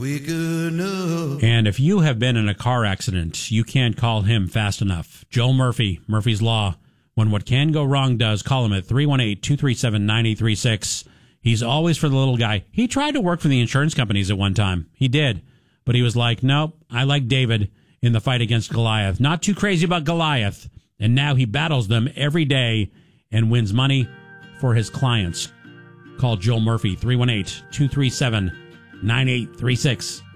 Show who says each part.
Speaker 1: And if you have been in a car accident, you can't call him fast enough. Joe Murphy, Murphy's Law. When what can go wrong does, call him at 318-237-9836. He's always for the little guy. He tried to work for the insurance companies at one time. He did. But he was like, nope, I like David in the fight against Goliath. Not too crazy about Goliath. And now he battles them every day and wins money for his clients. Call Joe Murphy, 318-237-9836.